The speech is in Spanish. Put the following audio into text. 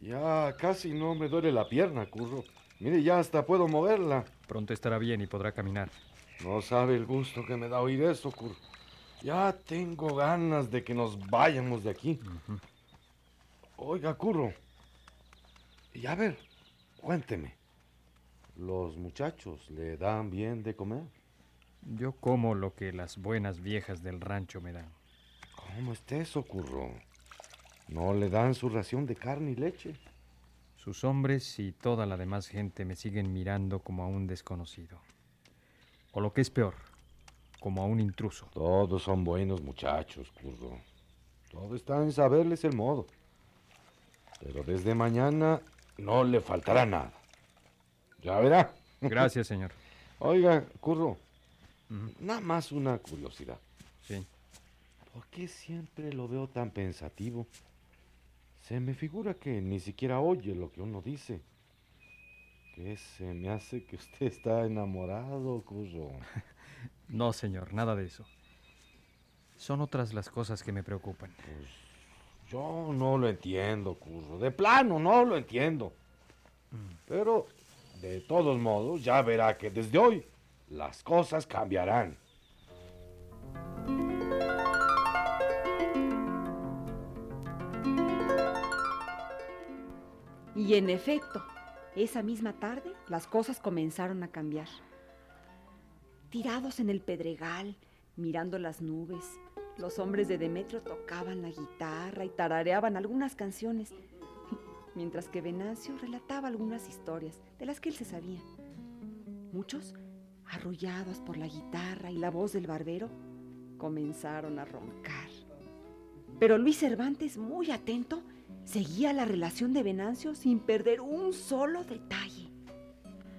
Ya casi no me duele la pierna, Curro. Mire, ya hasta puedo moverla. Pronto estará bien y podrá caminar. No sabe el gusto que me da oír eso, Curro. Ya tengo ganas de que nos vayamos de aquí. Ujú. Oiga, Curro. Y a ver, cuénteme. ¿Los muchachos le dan bien de comer? Yo como lo que las buenas viejas del rancho me dan. ¿Cómo está eso, Curro? ¿No le dan su ración de carne y leche? Sus hombres y toda la demás gente me siguen mirando como a un desconocido. O lo que es peor, como a un intruso. Todos son buenos muchachos, Curro. Todo está en saberles el modo. Pero desde mañana no le faltará nada. Ya verá. Gracias, señor. Oiga, Curro, Ujú. nada más una curiosidad. Sí. ¿Por qué siempre lo veo tan pensativo? Se me figura que ni siquiera oye lo que uno dice. ¿Qué se me hace que usted está enamorado, Curro? No, señor, nada de eso. Son otras las cosas que me preocupan. Pues yo no lo entiendo, Curro. De plano, no lo entiendo. Pero, de todos modos, ya verá que desde hoy las cosas cambiarán. Y en efecto, esa misma tarde las cosas comenzaron a cambiar. Tirados en el pedregal, mirando las nubes, los hombres de Demetrio tocaban la guitarra y tarareaban algunas canciones, mientras que Venancio relataba algunas historias de las que él se sabía. Muchos, arrullados por la guitarra y la voz del barbero, comenzaron a roncar. Pero Luis Cervantes, muy atento, seguía la relación de Venancio sin perder un solo detalle.